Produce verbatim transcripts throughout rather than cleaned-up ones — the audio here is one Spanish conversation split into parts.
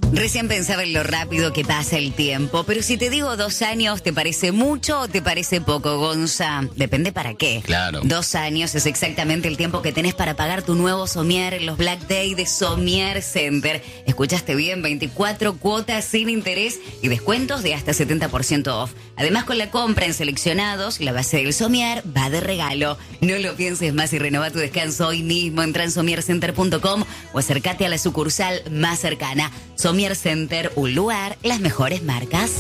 Recién pensaba en lo rápido que pasa el tiempo, pero si te digo dos años, ¿te parece mucho o te parece poco, Gonza? Depende para qué. Claro. Dos años es exactamente el tiempo que tenés para pagar tu nuevo somier en los Black Day de Somier Center. Escuchaste bien, veinticuatro cuotas sin interés y descuentos de hasta setenta por ciento off. Además, con la compra en seleccionados, la base del somier va de regalo. No lo pienses más y renova tu descanso hoy mismo. Entra en somier center punto com o acércate a la sucursal más cercana. Somier Center, un lugar, las mejores marcas.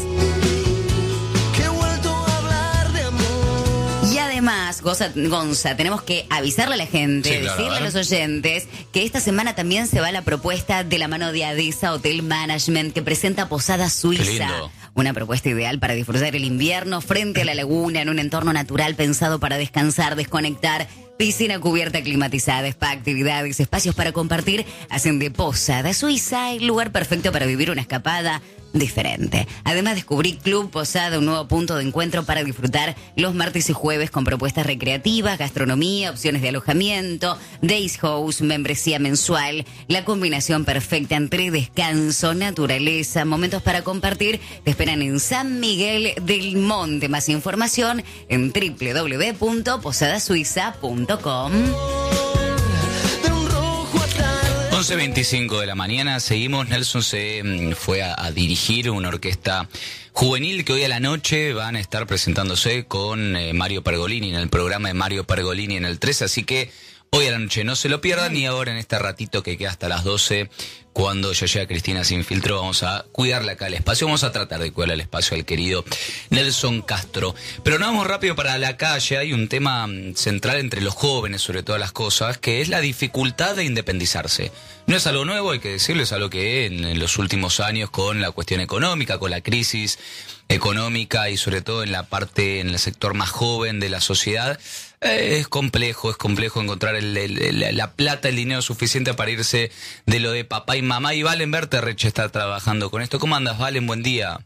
Y además, Gonza, Gonza, tenemos que avisarle a la gente, Sí, claro, decirle a, a los oyentes que esta semana también se va la propuesta de la mano de Adesa Hotel Management que presenta Posada Suiza. Qué lindo. Una propuesta ideal para disfrutar el invierno frente a la laguna en un entorno natural pensado para descansar, desconectar. Piscina cubierta, climatizada, spa, actividades, espacios para compartir, hacen de Posada Suiza el lugar perfecto para vivir una escapada diferente. Además, descubrí Club Posada, un nuevo punto de encuentro para disfrutar los martes y jueves con propuestas recreativas, gastronomía, opciones de alojamiento, days house, membresía mensual, la combinación perfecta entre descanso, naturaleza, momentos para compartir. Te esperan en San Miguel del Monte. Más información en doble u doble u doble u punto posada suiza punto com. once veinticinco de la mañana, seguimos. Nelson se mm, fue a, a dirigir una orquesta juvenil que hoy a la noche van a estar presentándose con eh, Mario Pergolini en el programa de Mario Pergolini en el trece, así que hoy a la noche no se lo pierdan, y ahora en este ratito que queda hasta las doce, cuando ya llega Cristina Sin Filtro, vamos a cuidarle acá el espacio, vamos a tratar de cuidar el espacio al querido Nelson Castro. Pero no vamos rápido para la calle, hay un tema central entre los jóvenes, sobre todas las cosas, que es la dificultad de independizarse. No es algo nuevo, hay que decirlo, es algo que en, en los últimos años, con la cuestión económica, con la crisis económica y sobre todo en la parte, en el sector más joven de la sociedad, eh, es complejo, es complejo encontrar el, el, el, la plata, el dinero suficiente para irse de lo de papá y mamá. Y Valen Berterrech está trabajando con esto. ¿Cómo andas, Valen? Buen día.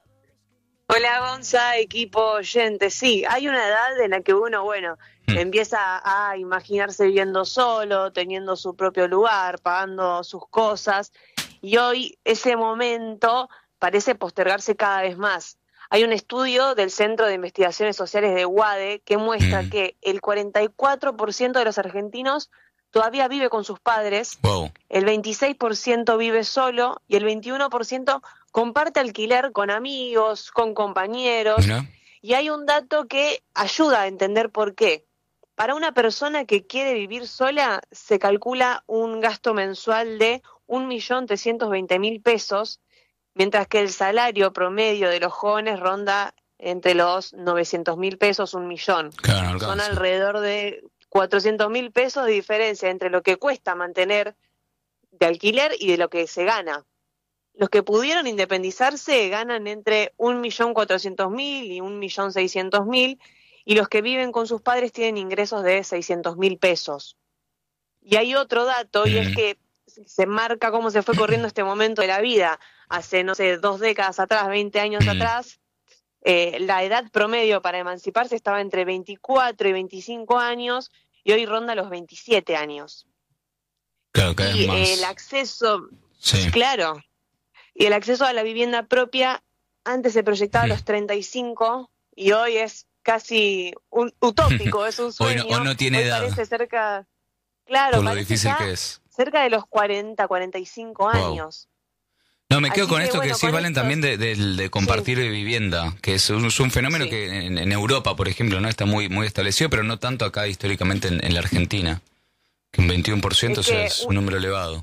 Hola, Gonza, equipo oyente. Sí, hay una edad en la que uno, bueno, hmm. empieza a imaginarse viviendo solo, teniendo su propio lugar, pagando sus cosas, y hoy ese momento parece postergarse cada vez más. Hay un estudio del Centro de Investigaciones Sociales de UADE que muestra mm. que el cuarenta y cuatro por ciento de los argentinos todavía vive con sus padres, wow. el veintiséis por ciento vive solo y el veintiuno por ciento comparte alquiler con amigos, con compañeros. ¿No? Y hay un dato que ayuda a entender por qué. Para una persona que quiere vivir sola, se calcula un gasto mensual de un millón trescientos veinte mil pesos, mientras que el salario promedio de los jóvenes ronda entre los novecientos mil pesos, un millón. Claro, no Son alrededor de cuatrocientos mil pesos de diferencia entre lo que cuesta mantener de alquiler y de lo que se gana. Los que pudieron independizarse ganan entre un millón cuatrocientos mil y un millón seiscientos mil, y los que viven con sus padres tienen ingresos de seiscientos mil pesos. Y hay otro dato, mm. y es que se marca cómo se fue corriendo este momento de la vida. Hace, no sé, dos décadas atrás, veinte años mm. atrás, eh, la edad promedio para emanciparse estaba entre veinticuatro y veinticinco años, y hoy ronda los veintisiete años. Claro, cada vez y más. Eh, el acceso, sí. claro, y el acceso a la vivienda propia antes se proyectaba mm. a los treinta y cinco, y hoy es casi un utópico, es un sueño. Hoy no, hoy no tiene hoy edad. Parece cerca, claro, por lo difícil que es. Cerca de los cuarenta, cuarenta y cinco wow. años. No, me quedo Así con que, esto bueno, que sí, Valen, también de, de, de compartir sí. vivienda, que es un, es un fenómeno sí. que en, en Europa, por ejemplo, no está muy muy establecido, pero no tanto acá históricamente en, en la Argentina, que un veintiuno por ciento es, que, o sea, es un número elevado.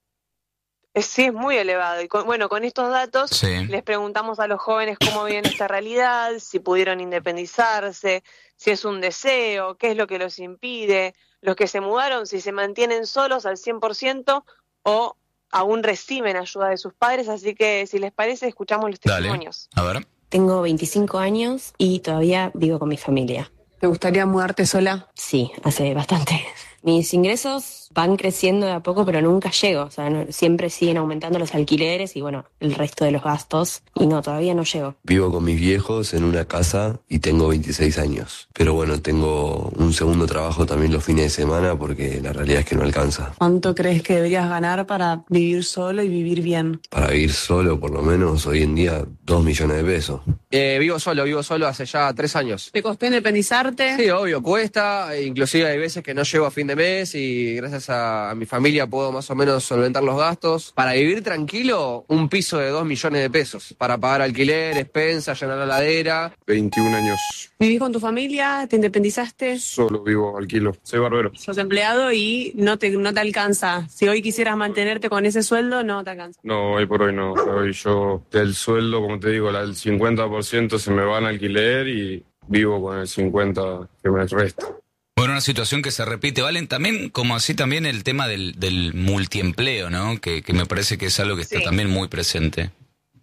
Es, sí, es muy elevado. Y con, bueno, con estos datos sí. les preguntamos a los jóvenes cómo viven esta realidad, si pudieron independizarse, si es un deseo, qué es lo que los impide, los que se mudaron, si se mantienen solos al cien por ciento o aún reciben ayuda de sus padres. Así que, si les parece, escuchamos los testimonios. Dale. A ver. Tengo veinticinco años y todavía vivo con mi familia. ¿Te gustaría mudarte sola? Sí, hace bastante. Mis ingresos van creciendo de a poco, pero nunca llego. O sea, no, siempre siguen aumentando los alquileres y bueno, el resto de los gastos. Y no, todavía no llego. Vivo con mis viejos en una casa y tengo veintiséis años. Pero bueno, tengo un segundo trabajo también los fines de semana porque la realidad es que no alcanza. ¿Cuánto crees que deberías ganar para vivir solo y vivir bien? Para vivir solo, por lo menos, hoy en día, dos millones de pesos. Eh, vivo solo, vivo solo hace ya tres años. ¿Te costó independizarte? Sí, obvio, cuesta. Inclusive hay veces que no llego a fin de mes y gracias a, a mi familia puedo más o menos solventar los gastos. Para vivir tranquilo, un piso de dos millones de pesos. Para pagar alquiler, expensa, llenar la heladera. veintiún años. ¿Vivís con tu familia? ¿Te independizaste? Solo vivo, alquilo. Soy barbero. Sos empleado y no te, no te alcanza. Si hoy quisieras mantenerte con ese sueldo, no te alcanza. No, hoy por hoy no. Hoy yo del sueldo, como te digo, el cincuenta por ciento se me va en alquiler y vivo con el cincuenta por ciento que me resta. Bueno, una situación que se repite, Valen, también como así también el tema del, del multiempleo, ¿no? Que, que me parece que es algo que está Sí. también muy presente.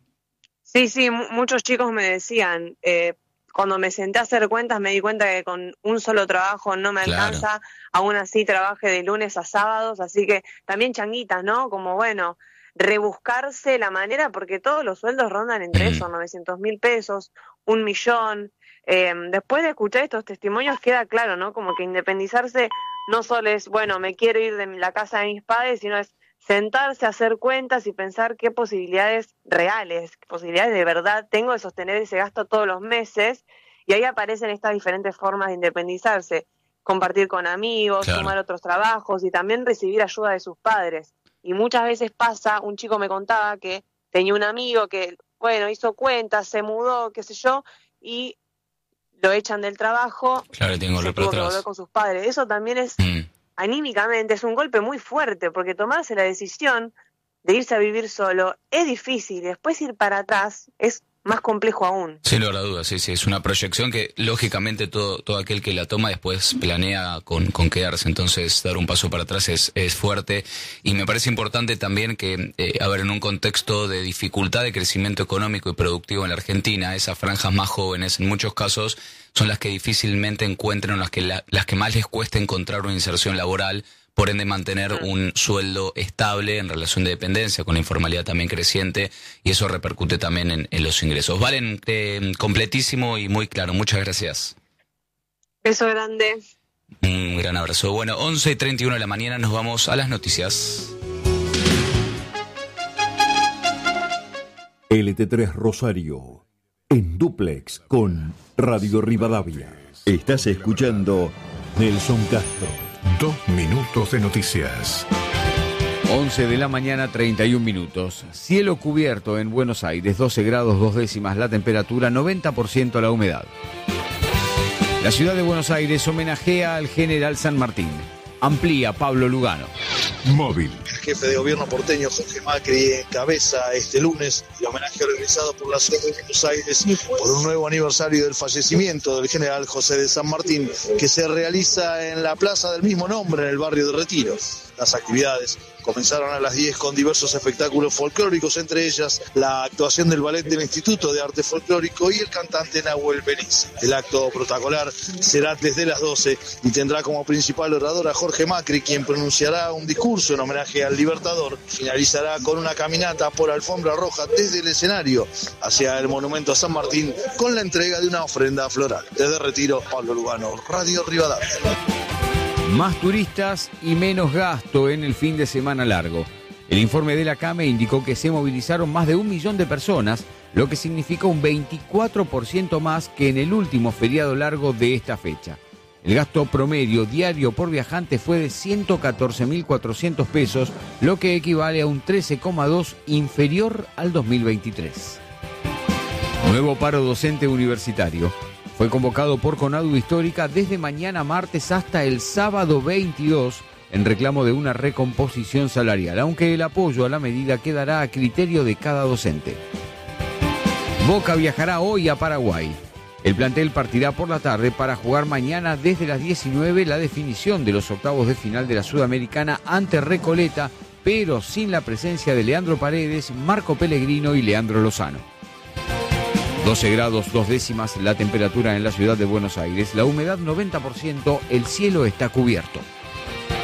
Sí, sí, mu- muchos chicos me decían, eh, cuando me senté a hacer cuentas me di cuenta que con un solo trabajo no me Claro. alcanza, aún así trabajé de lunes a sábados, así que también changuitas, ¿no? Como bueno, rebuscarse la manera, porque todos los sueldos rondan entre Mm. esos, novecientos mil pesos, un millón. Eh, después de escuchar estos testimonios queda claro, ¿no? Como que independizarse no solo es, bueno, me quiero ir de la casa de mis padres, sino es sentarse a hacer cuentas y pensar qué posibilidades reales, qué posibilidades de verdad tengo de sostener ese gasto todos los meses, y ahí aparecen estas diferentes formas de independizarse, compartir con amigos, Claro. sumar otros trabajos y también recibir ayuda de sus padres. Y muchas veces pasa, un chico me contaba que tenía un amigo que, bueno, hizo cuentas, se mudó, qué sé yo, y lo echan del trabajo, Claro, tengo que se volver para tuvo que volver atrás. con sus padres. Eso también es Mm. anímicamente es un golpe muy fuerte, porque tomarse la decisión de irse a vivir solo es difícil, después ir para atrás es más complejo aún. Sin lugar a dudas, sí, sí, es una proyección que lógicamente todo, todo aquel que la toma después planea con, con quedarse, entonces dar un paso para atrás es, es fuerte y me parece importante también que, eh, a ver, en un contexto de dificultad de crecimiento económico y productivo en la Argentina, esas franjas más jóvenes en muchos casos son las que difícilmente encuentran, las que, la, las que más les cuesta encontrar una inserción laboral, por ende mantener un sueldo estable en relación de dependencia, con la informalidad también creciente, y eso repercute también en, en los ingresos. Valen, eh, completísimo y muy claro, muchas gracias. Beso grande. Un gran abrazo. Bueno, once y treinta y uno de la mañana nos vamos a las noticias. L T tres Rosario, en dúplex con Radio Rivadavia. Estás escuchando Nelson Castro. Dos minutos de noticias. once de la mañana, treinta y un minutos. Cielo cubierto en Buenos Aires, doce grados, dos décimas la temperatura, noventa por ciento la humedad. La ciudad de Buenos Aires homenajea al general San Martín. Amplía Pablo Lugano. Móvil. El jefe de gobierno porteño Jorge Macri encabeza este lunes el homenaje organizado por la ciudad de Buenos Aires por un nuevo aniversario del fallecimiento del general José de San Martín, que se realiza en la plaza del mismo nombre en el barrio de Retiro. Las actividades comenzaron a las diez con diversos espectáculos folclóricos, entre ellas la actuación del ballet del Instituto de Arte Folclórico y el cantante Nahuel Beniz. El acto protocolar será desde las doce y tendrá como principal orador a Jorge Macri, quien pronunciará un discurso en homenaje al Libertador. Finalizará con una caminata por alfombra roja desde el escenario hacia el monumento a San Martín con la entrega de una ofrenda floral. Desde Retiro, Pablo Lugano, Radio Rivadavia. Más turistas y menos gasto en el fin de semana largo. El informe de la CAME indicó que se movilizaron más de un millón de personas, lo que significa un veinticuatro por ciento más que en el último feriado largo de esta fecha. El gasto promedio diario por viajante fue de ciento catorce mil cuatrocientos pesos, lo que equivale a un trece coma dos inferior al dos mil veintitrés. Nuevo paro docente universitario. Fue convocado por Conadu Histórica desde mañana martes hasta el sábado veintidós en reclamo de una recomposición salarial, aunque el apoyo a la medida quedará a criterio de cada docente. Boca viajará hoy a Paraguay. El plantel partirá por la tarde para jugar mañana desde las diecinueve la definición de los octavos de final de la Sudamericana ante Recoleta, pero sin la presencia de Leandro Paredes, Marco Pellegrino y Leandro Lozano. doce grados, dos décimas la temperatura en la ciudad de Buenos Aires, la humedad noventa por ciento, el cielo está cubierto.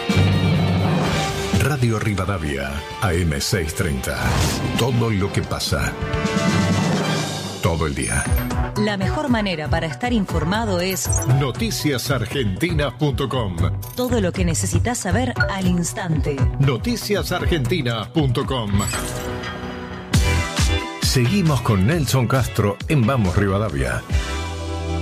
Radio Rivadavia, A M seiscientos treinta. Todo lo que pasa. Todo el día. La mejor manera para estar informado es noticias argentinas punto com. Todo lo que necesitas saber al instante. noticias argentinas punto com. Seguimos con Nelson Castro en Vamos Rivadavia.